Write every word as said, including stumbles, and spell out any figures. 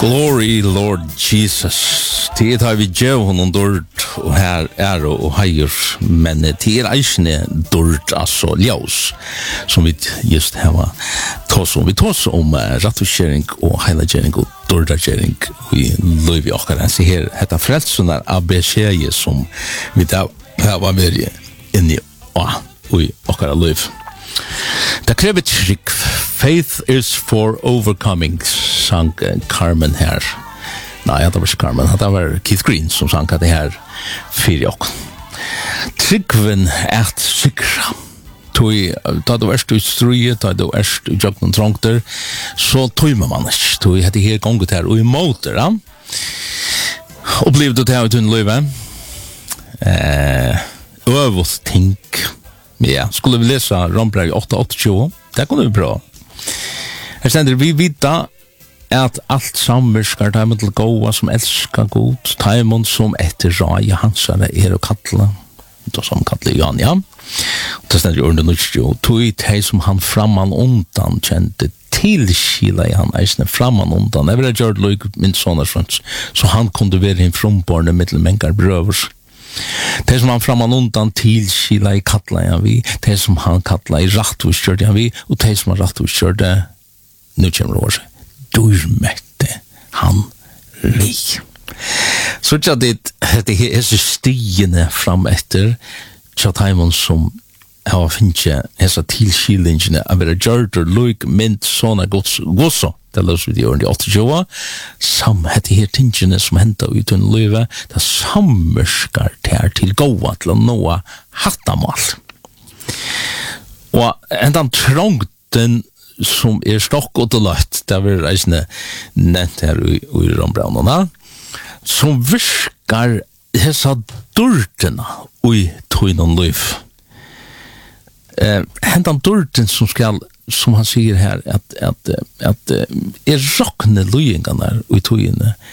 Glory, Lord Jesus. Tid har vi djev honom dårt, og her er og heier, men tid er eisne dårt, altså ljøs, som vi just har tås om. Vi tås om uh, rattoskjering og heilagjering og dårdagjering i løyvi okkar. Så her, hetta frelsunar A B C som vi da har vært inni og i okkar løyv. Det krever trygg. Faith is for overcoming, sang Carmen her. Nei, det var ikke Carmen, det var Keith Green som sang det her fyrir okk. Tryggven er sikra. Da du erst i strøye, da du erst i jøkken trångter, så tøymer man ikke. Tøy hette her gonget her, og i måter, ja. Opplevde du det her uten løyve? Eh, øvås ting. Ja, skulle vi lesa Rombreg åtta tjueåtte? Det kunne vi prøve. Her stender vi vita at alt samverskar taimon til goa som elskar god, taimon som etter raja hansare er å kattla, da som kattla Jan, ja. Og det stender i under nutjo, tog tei som han framman undan kjente tilskila i han eisne framman undan, jeg vil ha gjort loik min sånne frans, så han kunde være en frumborne mittel mengar brøvers. Det som han framman undan tilskila i kattla ja vi, det som han kattla i ratthus kjørte ja vi, og det som han ratthus kjørte, nu kommer det året, durmette han li. Så tja det, det er så stigende fram etter, tja taimon som har finnje hessa tilskilingene av vera gjørter, loik, mint, sånne gods, gosso, det løs vi i årene åtte tjua, sam hette her tingene som henta ut under løyve, det sammerskar ter til gåa til å nå hattamal. Og endan trångten som er stokk og løtt, det er reisende nevnt her i, i Rombraunene, som virkar hessa durtena i tøynen løyv. Eh, hendan durten som skal, som han sier her, at, at, at, at er rokne løyengarna i tøyene,